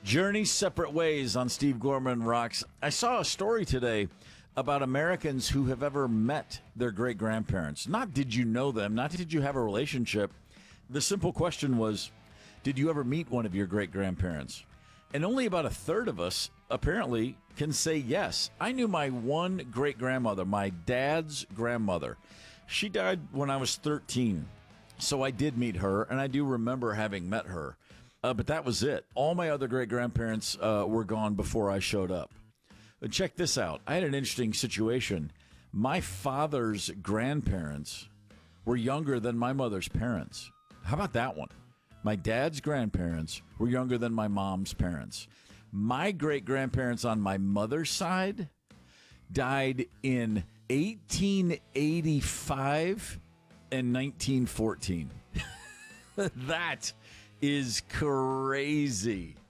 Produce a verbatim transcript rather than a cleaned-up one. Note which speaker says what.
Speaker 1: Journey separate ways on Steve Gorman Rocks. I saw a story today about Americans who have ever met their great-grandparents. Not did you know them, not did you have a relationship. The simple question was, did you ever meet one of your great-grandparents? And only about a third of us, apparently, can say yes. I knew my one great-grandmother, my dad's grandmother. She died when I was thirteen, so I did meet her, and I do remember having met her. Uh, but that was it. All my other great-grandparents uh, were gone before I showed up. But check this out. I had an interesting situation. My father's grandparents were younger than my mother's parents. How about that one? My dad's grandparents were younger than my mom's parents. My great-grandparents on my mother's side died in eighteen eighty-five and nineteen fourteen. That is crazy.